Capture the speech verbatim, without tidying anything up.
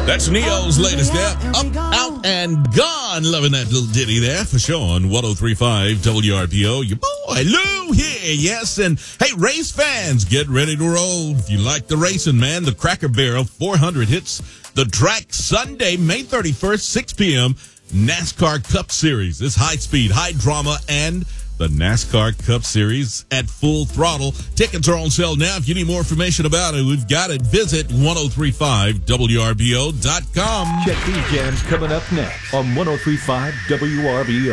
That's Neo's latest there. Up, out, and gone. Loving that little ditty there for sure on one oh three point five W R B O. Your boy Lou here, yes. And hey, race fans, get ready to roll. If you like the racing, man, the Cracker Barrel four hundred hits the track Sunday, May thirty-first, six p.m. NASCAR Cup Series. It's high speed, high drama, and the NASCAR Cup Series at full throttle. Tickets are on sale now. If you need more information about it, we've got it. Visit ten thirty-five W R B O dot com. Check these jams coming up next on ten thirty-five W R B O.